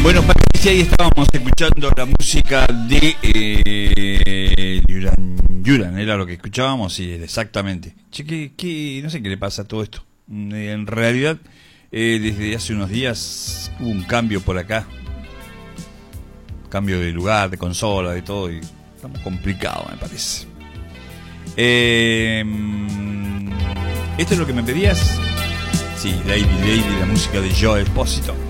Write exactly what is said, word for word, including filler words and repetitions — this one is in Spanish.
Bueno, Patricia, ahí estábamos escuchando la música de eh, Yuran, Yuran, era lo que escuchábamos, sí, exactamente. Che, que, que, no sé qué le pasa a todo esto. En realidad, eh, desde hace unos días hubo un cambio por acá. Cambio de lugar, de consola, de todo, y estamos complicados, me parece. Eh, ¿Esto es lo que me pedías? Sí, Lady Lady, la música de Joe Espósito.